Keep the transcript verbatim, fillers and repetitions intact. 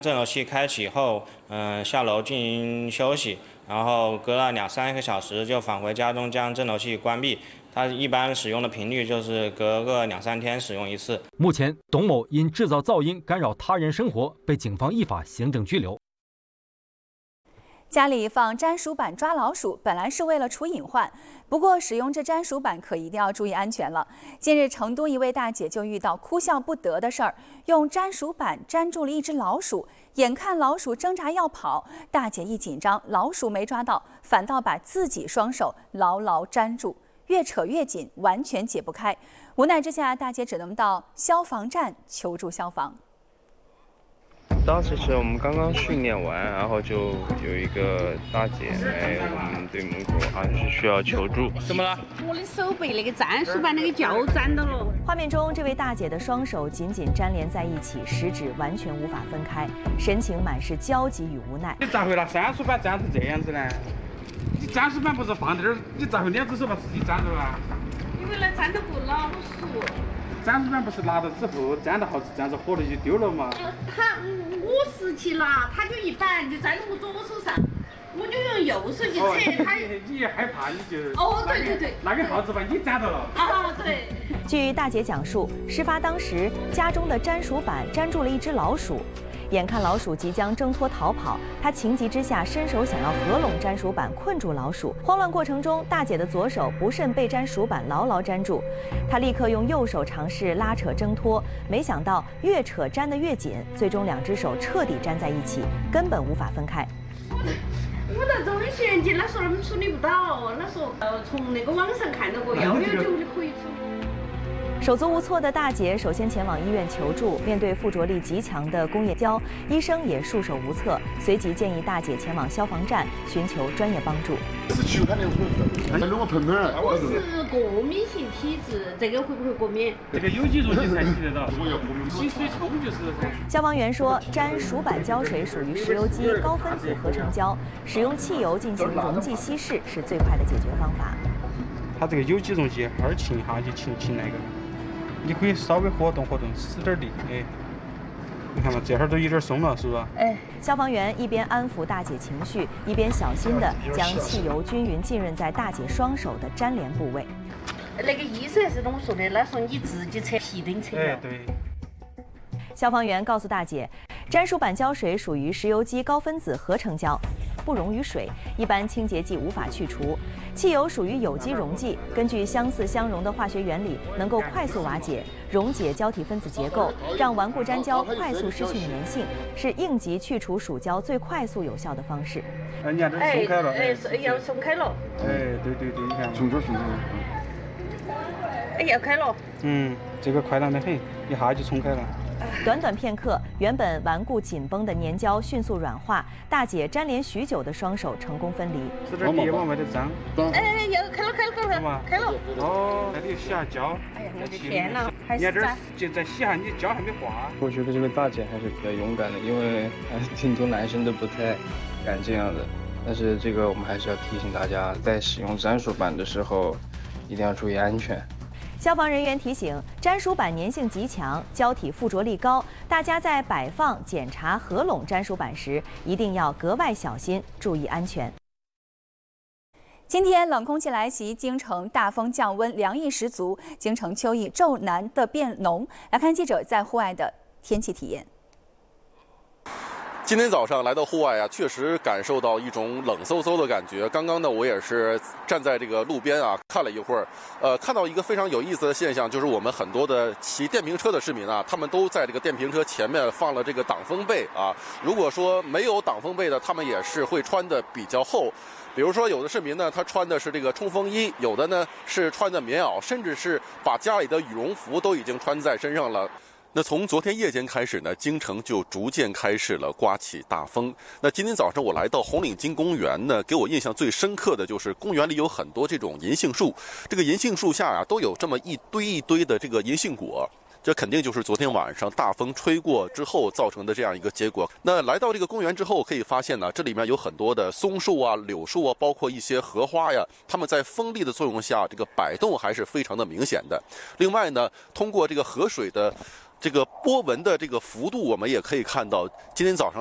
震楼器开启后，嗯、呃，下楼进行休息，然后隔了两三个小时就返回家中将震楼器关闭。它一般使用的频率就是隔个两三天使用一次。 目前，董某因制造噪音干扰他人生活，被警方依法行政拘留。 家里放粘鼠板抓老鼠，本来是为了除隐患，不过使用这粘鼠板可一定要注意安全了。近日，成都一位大姐就遇到哭笑不得的事儿，用粘鼠板粘住了一只老鼠，眼看老鼠挣扎要跑，大姐一紧张，老鼠没抓到，反倒把自己双手牢牢粘住，越扯越紧，完全解不开。无奈之下，大姐只能到消防站求助消防。 当时是我们刚刚训练完，然后就有一个大姐来我们队门口，好像是需要求助。 怎么了？我的手被那个粘鼠板那个胶粘到了。 画面中，这位大姐的双手紧紧粘连在一起，食指完全无法分开，神情满是焦急与无奈。 你咋会拿粘鼠板粘成这样子呢？你粘鼠板不是放在这儿，你咋会两只手把自己粘住啊？因为那粘到过老鼠。粘鼠板不是拿到之后粘到好这样子火了就丢了吗？ 呃，他我拾起了，他就一板就粘到我左手上，我就用右手去扯、哦、他。 你一害怕你就哦，对对对， 那根耗子把你粘到了。 啊，对。 据大姐讲述，事发当时家中的粘鼠板粘住了一只老鼠。眼看老鼠即将挣脱逃跑，她情急之下伸手想要合拢粘鼠板困住老鼠。慌乱过程中，大姐的左手不慎被粘鼠板牢牢粘住，她立刻用右手尝试拉扯挣脱，没想到越扯粘得越紧，最终两只手彻底粘在一起，根本无法分开。 我在中衔接，他说他们处理不到，他说呃从那个网上看到过幺幺九就可以处理。 手足无措的大姐首先前往医院求助，面对附着力极强的工业胶，医生也束手无策，随即建议大姐前往消防站寻求专业帮助。 是去看那个护士，弄个盆盆儿。我是过敏性体质，这个会不会过敏？ 这个有几种你才洗得到？洗水冲就是噻。 消防员说，粘鼠板胶水属于石油基高分子合成胶，使用汽油进行溶剂稀释是最快的解决方法。 它这个有几溶剂，二浸一下就浸浸那个。你可以稍微活动活动，使点力，哎，你看嘛，这会儿都有点松了，是不是？ 哎，消防员一边安抚大姐情绪，一边小心地将汽油均匀浸润在大姐双手的粘连部位。 那个医生是怎么说的？他说你自己扯皮蹬扯。 哎，对。 消防员告诉大姐，粘鼠板胶水属于石油基高分子合成胶，不溶于水，一般清洁剂无法去除。汽油属于有机溶剂，根据相似相溶的化学原理，能够快速瓦解、溶解胶体分子结构，让顽固粘胶快速失去粘性，是应急去除鼠胶最快速有效的方式。 哎，你看这松开了， 哎，哎，要松开了。 哎，对对对，你看，从这儿松开了。 哎，要开了。 嗯，这个快烂得很，一下就冲开了。 短短片刻，原本顽固紧绷的粘胶迅速软化，大姐粘连许久的双手成功分离。 使点力往外头张。 哎，要开了，开了，开了，开了。 哦，那里洗下胶。 哎呀，我的天哪！还是在就再洗下，你胶还没化。 我觉得这个大姐还是比较勇敢的，因为挺多男生都不太敢这样的。但是这个我们还是要提醒大家，在使用粘鼠板的时候，一定要注意安全。 消防人员提醒，粘鼠板粘性极强，胶体附着力高，大家在摆放、检查、合拢粘鼠板时，一定要格外小心，注意安全。今天冷空气来袭，京城大风降温，凉意十足，京城秋意骤难的变浓。来看记者在户外的天气体验。 今天早上来到户外啊，确实感受到一种冷飕飕的感觉。刚刚呢，我也是站在这个路边啊，看了一会儿，呃，看到一个非常有意思的现象，就是我们很多的骑电瓶车的市民啊，他们都在这个电瓶车前面放了这个挡风被啊。如果说没有挡风被的，他们也是会穿的比较厚。比如说，有的市民呢，他穿的是这个冲锋衣，有的呢是穿的棉袄，甚至是把家里的羽绒服都已经穿在身上了。那从昨天夜间开始呢，京城就逐渐开始了刮起大风。那今天早上我来到红领巾公园呢，给我印象最深刻的就是公园里有很多这种银杏树，这个银杏树下啊都有这么一堆一堆的这个银杏果。这肯定就是昨天晚上大风吹过之后造成的这样一个结果。那来到这个公园之后，可以发现呢，这里面有很多的松树啊、柳树啊，包括一些荷花呀，它们在风力的作用下，这个摆动还是非常的明显的。另外呢，通过这个河水的这个波纹的这个幅度，我们也可以看到，今天早上